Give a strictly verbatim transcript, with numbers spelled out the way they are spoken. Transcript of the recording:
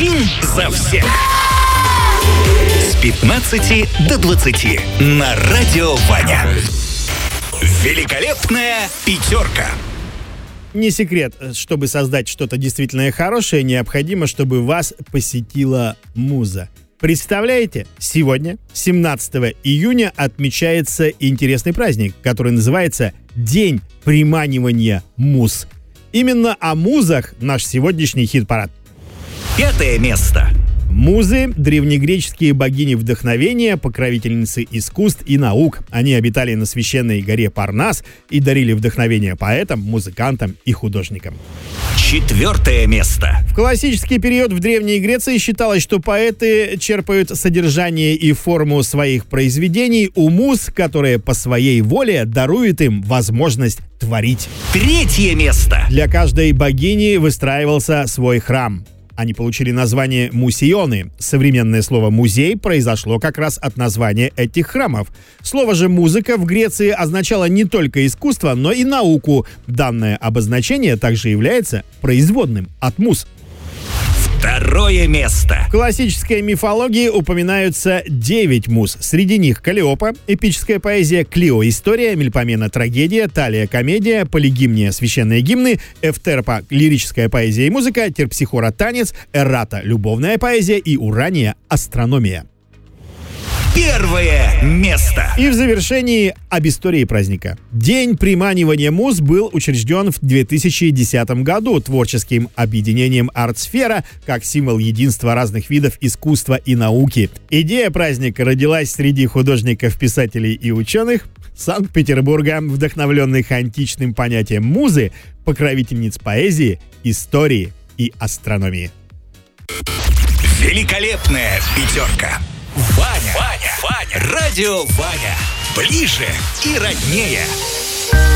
Один за всех. С пятнадцати до двадцати на Радио Ваня. Великолепная пятерка. Не секрет, чтобы создать что-то действительно хорошее, необходимо, чтобы вас посетила муза. Представляете, сегодня, семнадцатого июня, отмечается интересный праздник, который называется День приманивания муз. Именно о музах наш сегодняшний хит-парад. Пятое место. Музы – древнегреческие богини вдохновения, покровительницы искусств и наук. Они обитали на священной горе Парнас и дарили вдохновение поэтам, музыкантам и художникам. Четвертое место. В классический период в Древней Греции считалось, что поэты черпают содержание и форму своих произведений у муз, которые по своей воле даруют им возможность творить. Третье место. Для каждой богини выстраивался свой храм. Они получили название мусионы. Современное слово «музей» произошло как раз от названия этих храмов. Слово же «музыка» в Греции означало не только искусство, но и науку. Данное обозначение также является производным от муз. Второе место. В классической мифологии упоминаются девять муз. Среди них Каллиопа, эпическая поэзия, Клио, история, Мельпомена, трагедия, Талия, комедия, Полигимния, священные гимны, Эвтерпа, лирическая поэзия и музыка, Терпсихора, танец, Эррата, любовная поэзия и Урания, астрономия. Первое место. И в завершении об истории праздника. День приманивания муз был учрежден в две тысячи десятом году творческим объединением «Артсфера» как символ единства разных видов искусства и науки. Идея праздника родилась среди художников, писателей и ученых Санкт-Петербурга, вдохновленных античным понятием музы, покровительниц поэзии, истории и астрономии. Великолепная пятерка. Ваня, Ваня, Ваня, Радио Ваня. Ближе и роднее.